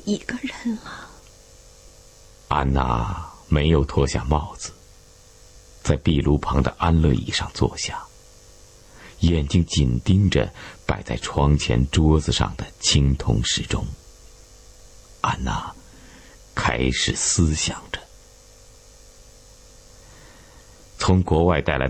一个人啊。 安娜没有脱下帽子，在壁炉旁的安乐椅上坐下，眼睛紧盯着摆在床前桌子上的青铜时钟。安娜开始思想着。从国外带来